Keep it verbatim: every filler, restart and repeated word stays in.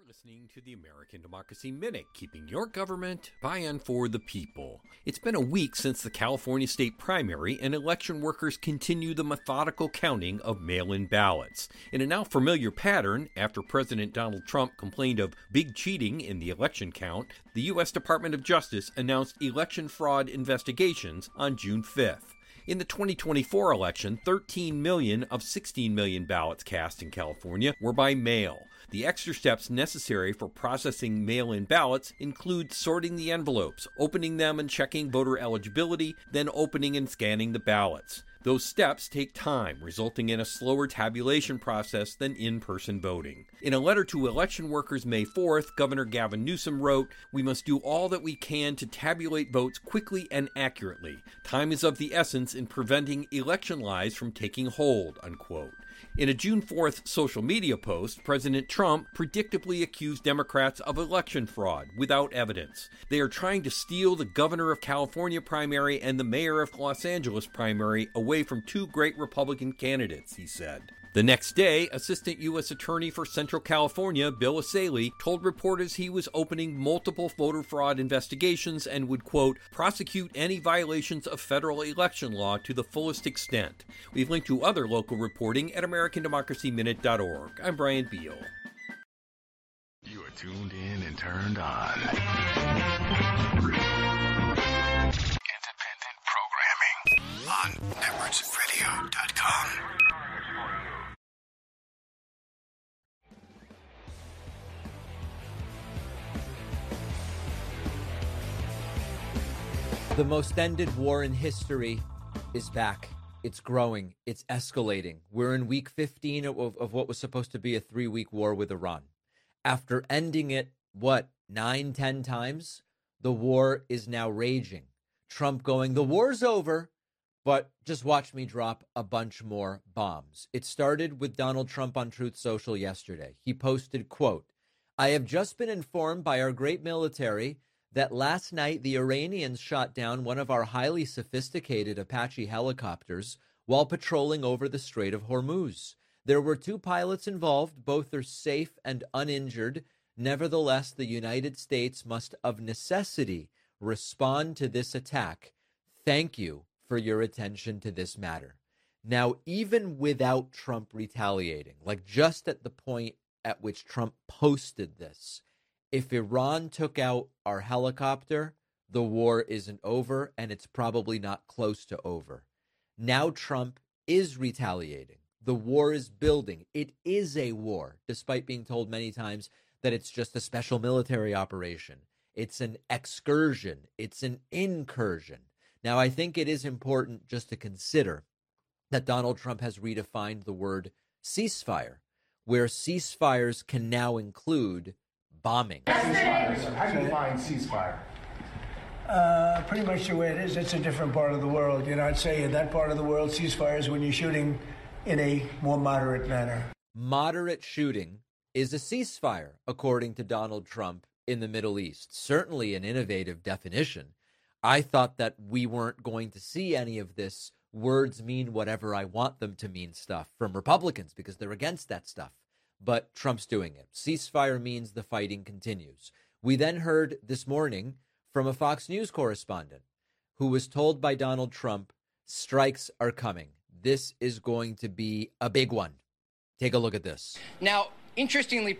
Listening to the American Democracy Minute, keeping your government by and for the people. It's been a week since the California state primary, and election workers continue the methodical counting of mail-in ballots. In a now familiar pattern, after President Donald Trump complained of big cheating in the election count, the U S Department of Justice announced election fraud investigations on June fifth. In the twenty twenty-four election, thirteen million of sixteen million ballots cast in California were by mail. The extra steps necessary for processing mail-in ballots include sorting the envelopes, opening them and checking voter eligibility, then opening and scanning the ballots. Those steps take time, resulting in a slower tabulation process than in-person voting. In a letter to election workers May fourth, Governor Gavin Newsom wrote, "We must do all that we can to tabulate votes quickly and accurately. Time is of the essence in preventing election lies from taking hold," unquote. In a June fourth social media post, President Trump predictably accused Democrats of election fraud without evidence. They are trying to steal the governor of California primary and the mayor of Los Angeles primary away from two great Republican candidates, he said. The next day, Assistant U S Attorney for Central California, Bill Essayli, told reporters he was opening multiple voter fraud investigations and would, quote, prosecute any violations of federal election law to the fullest extent. We've linked to other local reporting at American Democracy Minute dot org. I'm Brian Beal. You are tuned in and turned on. Independent programming on networks radio dot com. The most ended war in history is back. It's growing. It's escalating. We're in week fifteen of, of what was supposed to be a three-week war with Iran. After ending it, what, nine, ten times? The war is now raging. Trump going, the war's over, but just watch me drop a bunch more bombs. It started with Donald Trump on Truth Social yesterday. He posted, quote, "I have just been informed by our great military that last night the Iranians shot down one of our highly sophisticated Apache helicopters while patrolling over the Strait of Hormuz. There were two pilots involved. Both are safe and uninjured. Nevertheless, the United States must of necessity respond to this attack. Thank you for your attention to this matter." Now, even without Trump retaliating, like just at the point at which Trump posted this, if Iran took out our helicopter, the war isn't over, and it's probably not close to over. Now Trump is retaliating. The war is building. It is a war, despite being told many times that it's just a special military operation. It's an excursion. It's an incursion. Now, I think it is important just to consider that Donald Trump has redefined the word ceasefire, where ceasefires can now include bombing. Ceasefire. How do you define ceasefire? Uh, pretty much the way it is. It's a different part of the world. You know, I'd say in that part of the world, ceasefire is when you're shooting in a more moderate manner. Moderate shooting is a ceasefire, according to Donald Trump in the Middle East. Certainly an innovative definition. I thought that we weren't going to see any of this words mean whatever I want them to mean stuff from Republicans because they're against that stuff. But Trump's doing it. Ceasefire means the fighting continues. We then heard this morning from a Fox News correspondent who was told by Donald Trump, strikes are coming. This is going to be a big one. Take a look at this. Now, interestingly,